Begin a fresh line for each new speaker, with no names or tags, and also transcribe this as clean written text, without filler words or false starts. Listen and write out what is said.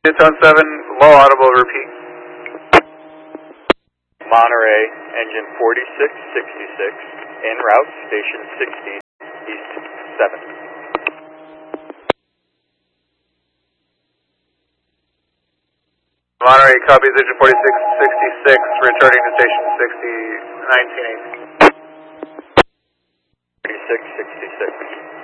Tone 7, low audible, repeat.
Monterey, engine 4666, en route, station 60, east 7.
Monterey, copies, engine 4666, returning to station 60, 19
4666.